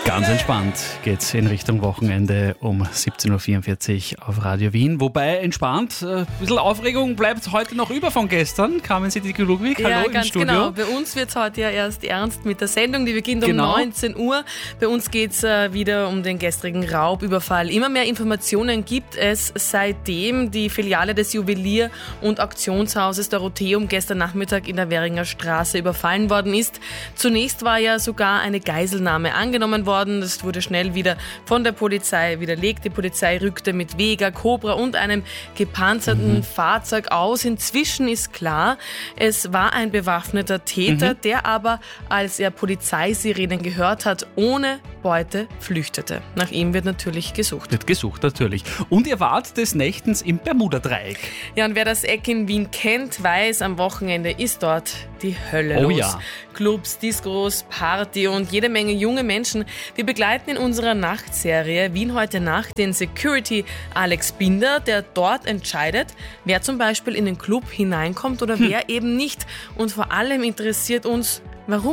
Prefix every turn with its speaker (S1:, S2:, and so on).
S1: Ganz entspannt geht's in Richtung Wochenende um 17.44 Uhr auf Radio Wien. Wobei entspannt, ein bisschen Aufregung bleibt heute noch über von gestern. Carmen Siedicke-Ludwig, hallo im Studio.
S2: Genau. Bei uns wird's heute ja erst ernst mit der Sendung, die beginnt um 19 Uhr. Bei uns geht's wieder um den gestrigen Raubüberfall. Immer mehr Informationen gibt es, seitdem die Filiale des Juwelier- und Auktionshauses Dorotheum gestern Nachmittag in der Währinger Straße überfallen worden ist. Zunächst war ja sogar eine Geiselnahme angenommen worden. Das wurde schnell wieder von der Polizei widerlegt. Die Polizei rückte mit Vega, Cobra und einem gepanzerten Fahrzeug aus. Inzwischen ist klar, es war ein bewaffneter Täter, der aber, als er Polizeisirenen gehört hat, ohne Beute flüchtete. Nach ihm wird natürlich gesucht.
S1: Wird gesucht, natürlich. Und ihr wart des Nächtens im Bermuda-Dreieck.
S2: Ja, und wer das Eck in Wien kennt, weiß, am Wochenende ist dort die Hölle los.
S1: Ja.
S2: Clubs, Discos, Party und jede Menge junge Menschen. Wir begleiten in unserer Nachtserie Wien heute Nacht den Security Alex Binder, der dort entscheidet, wer zum Beispiel in den Club hineinkommt oder wer eben nicht. Und vor allem interessiert uns,